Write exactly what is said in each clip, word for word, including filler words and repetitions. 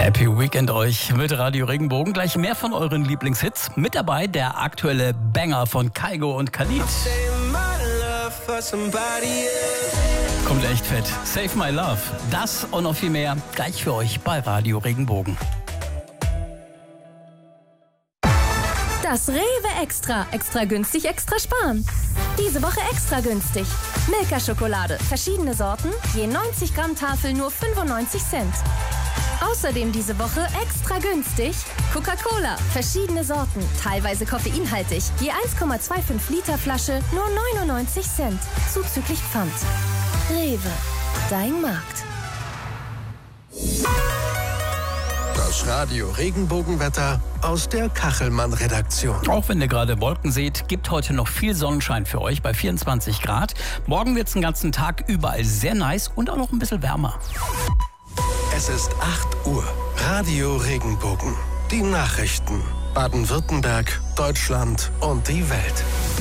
Happy Weekend euch mit Radio Regenbogen. Gleich mehr von euren Lieblingshits. Mit dabei der aktuelle Banger von Kygo und Khalid. Kommt echt fett. Save My Love. Das und noch viel mehr gleich für euch bei Radio Regenbogen. Das Rewe Extra. Extra günstig, extra sparen. Diese Woche extra günstig. Milka-Schokolade. Verschiedene Sorten. Je neunzig Gramm Tafel nur fünfundneunzig Cent. Außerdem diese Woche extra günstig Coca-Cola. Verschiedene Sorten. Teilweise koffeinhaltig. Je eins Komma fünfundzwanzig Liter Flasche nur neunundneunzig Cent. Zuzüglich Pfand. Rewe. Dein Markt. Das Radio Regenbogenwetter aus der Kachelmann-Redaktion. Auch wenn ihr gerade Wolken seht, gibt heute noch viel Sonnenschein für euch bei vierundzwanzig Grad. Morgen wird es den ganzen Tag überall sehr nice und auch noch ein bisschen wärmer. Es ist acht Uhr. Radio Regenbogen. Die Nachrichten. Baden-Württemberg, Deutschland und die Welt.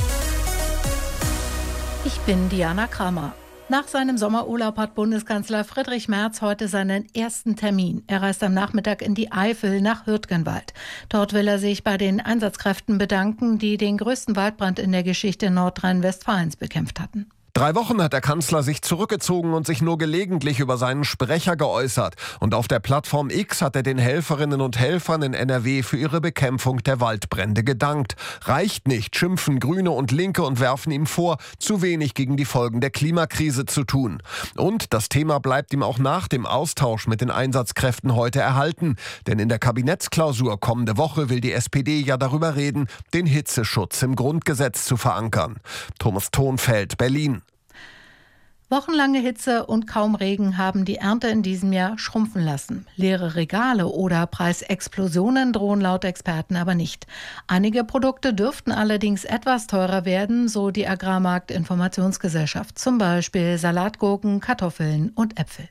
Ich bin Diana Kramer. Nach seinem Sommerurlaub hat Bundeskanzler Friedrich Merz heute seinen ersten Termin. Er reist am Nachmittag in die Eifel nach Hürtgenwald. Dort will er sich bei den Einsatzkräften bedanken, die den größten Waldbrand in der Geschichte Nordrhein-Westfalens bekämpft hatten. Drei Wochen hat der Kanzler sich zurückgezogen und sich nur gelegentlich über seinen Sprecher geäußert. Und auf der Plattform X hat er den Helferinnen und Helfern in N R W für ihre Bekämpfung der Waldbrände gedankt. Reicht nicht, schimpfen Grüne und Linke und werfen ihm vor, zu wenig gegen die Folgen der Klimakrise zu tun. Und das Thema bleibt ihm auch nach dem Austausch mit den Einsatzkräften heute erhalten. Denn in der Kabinettsklausur kommende Woche will die S P D ja darüber reden, den Hitzeschutz im Grundgesetz zu verankern. Thomas Thonfeld, Berlin. Wochenlange Hitze und kaum Regen haben die Ernte in diesem Jahr schrumpfen lassen. Leere Regale oder Preisexplosionen drohen laut Experten aber nicht. Einige Produkte dürften allerdings etwas teurer werden, so die Agrarmarkt-Informationsgesellschaft. Zum Beispiel Salatgurken, Kartoffeln und Äpfel.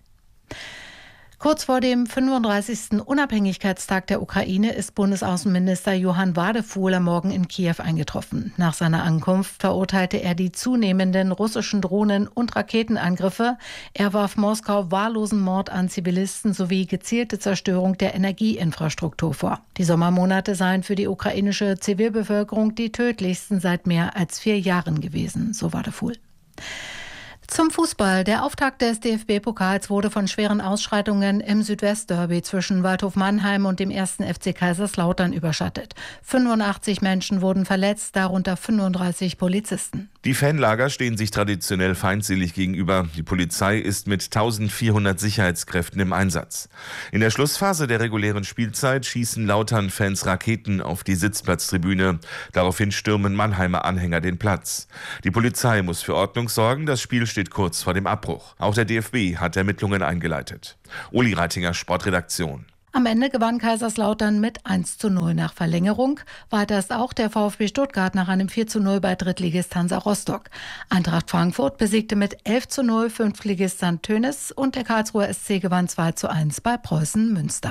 Kurz vor dem fünfunddreißigsten Unabhängigkeitstag der Ukraine ist Bundesaußenminister Johann Wadefuhl am Morgen in Kiew eingetroffen. Nach seiner Ankunft verurteilte er die zunehmenden russischen Drohnen- und Raketenangriffe. Er warf Moskau wahllosen Mord an Zivilisten sowie gezielte Zerstörung der Energieinfrastruktur vor. Die Sommermonate seien für die ukrainische Zivilbevölkerung die tödlichsten seit mehr als vier Jahren gewesen, so Wadefuhl. Zum Fußball. Der Auftakt des D F B-Pokals wurde von schweren Ausschreitungen im Südwestderby zwischen Waldhof Mannheim und dem ersten F C Kaiserslautern überschattet. fünfundachtzig Menschen wurden verletzt, darunter fünfunddreißig Polizisten. Die Fanlager stehen sich traditionell feindselig gegenüber. Die Polizei ist mit eintausendvierhundert Sicherheitskräften im Einsatz. In der Schlussphase der regulären Spielzeit schießen Lautern-Fans Raketen auf die Sitzplatztribüne. Daraufhin stürmen Mannheimer Anhänger den Platz. Die Polizei muss für Ordnung sorgen. Das Spiel steht kurz vor dem Abbruch. Auch der D F B hat Ermittlungen eingeleitet. Uli Reitinger, Sportredaktion. Am Ende gewann Kaiserslautern mit eins zu null nach Verlängerung. Weiter ist auch der VfB Stuttgart nach einem vier zu null bei Drittligist Hansa Rostock. Eintracht Frankfurt besiegte mit elf zu null Fünftligist Sankt Tönis und der Karlsruher S C gewann zwei zu eins bei Preußen Münster.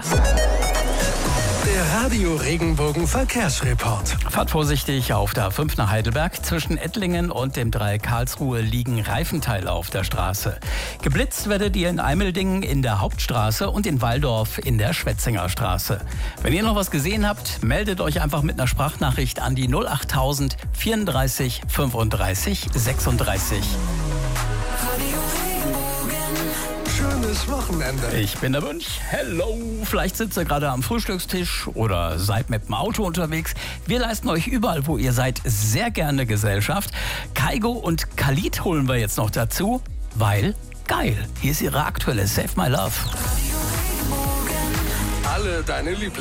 Der Radio Regenbogen Verkehrsreport. Fahrt vorsichtig auf der A fünf nach Heidelberg. Zwischen Ettlingen und dem Dreieck Karlsruhe liegen Reifenteile auf der Straße. Geblitzt werdet ihr in Eimeldingen in der Hauptstraße und in Walldorf in der Schwetzinger Straße. Wenn ihr noch was gesehen habt, meldet euch einfach mit einer Sprachnachricht an die null achttausend vierunddreißig fünfunddreißig sechsunddreißig. Schönes Wochenende. Ich bin der Mönch. Hello. Vielleicht sitzt ihr gerade am Frühstückstisch oder seid mit dem Auto unterwegs. Wir leisten euch überall, wo ihr seid, sehr gerne Gesellschaft. Kygo und Khalid holen wir jetzt noch dazu, weil geil. Hier ist ihre aktuelle Save My Love. Alle deine Lieblings